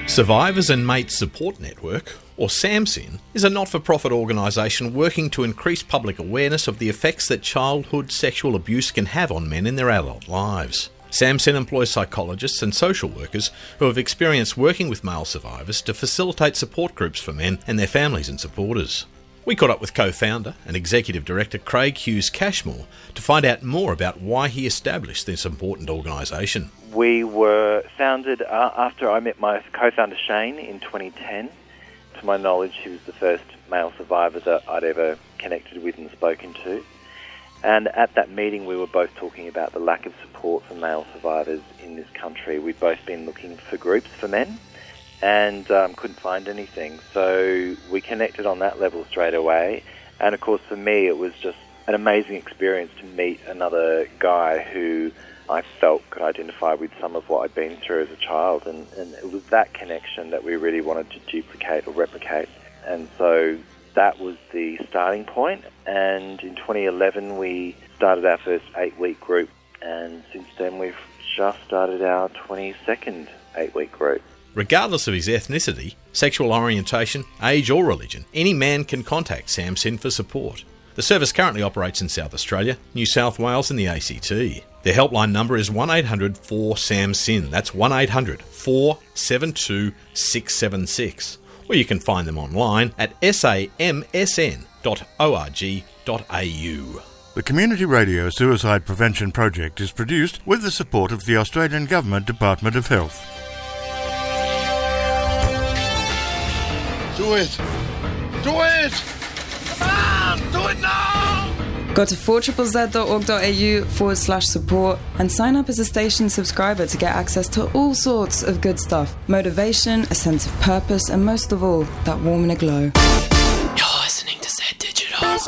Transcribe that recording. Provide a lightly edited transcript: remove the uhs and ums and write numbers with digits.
Survivors and Mates Support Network, or SAMSIN, is a not-for-profit organisation working to increase public awareness of the effects that childhood sexual abuse can have on men in their adult lives. SAMSIN employs psychologists and social workers who have experience working with male survivors to facilitate support groups for men and their families and supporters. We caught up with co-founder and executive director Craig Hughes Cashmore to find out more about why he established this important organisation. We were founded after I met my co-founder Shane in 2010. To my knowledge, he was the first male survivor that I'd ever connected with and spoken to. And at that meeting, we were both talking about the lack of support for male survivors in this country. We'd both been looking for groups for men and couldn't find anything. So we connected on that level straight away. And of course, for me, it was just an amazing experience to meet another guy who I felt could identify with some of what I'd been through as a child. And it was that connection that we really wanted to duplicate or replicate. And so that was the starting point. And in 2011, we started our first 8-week group. And since then, we've just started our 22nd 8-week group. Regardless of his ethnicity, sexual orientation, age or religion, any man can contact SAMSIN for support. The service currently operates in South Australia, New South Wales and the ACT. Their helpline number is 1-800-4-SAMSIN. That's 1-800-472-676. Or you can find them online at samsn.org.au. The Community Radio Suicide Prevention Project is produced with the support of the Australian Government Department of Health. Do it! Do it! Come on! Do it now! Go to 4ZZZ.org.au/support and sign up as a station subscriber to get access to all sorts of good stuff. Motivation, a sense of purpose, and most of all, that warm inner glow.